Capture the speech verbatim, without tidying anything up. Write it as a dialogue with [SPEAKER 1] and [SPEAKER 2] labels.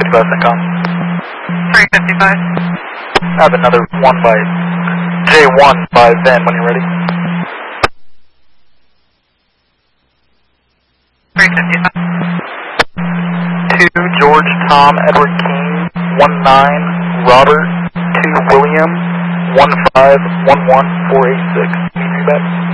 [SPEAKER 1] fifty-five CENTCOM.
[SPEAKER 2] three fifty-five.
[SPEAKER 1] I have another one by J one by Van when you're ready.
[SPEAKER 2] three fifty-five.
[SPEAKER 1] two George Tom Edward King, one nine Robert, two William, one five one one four eight six. Feedback.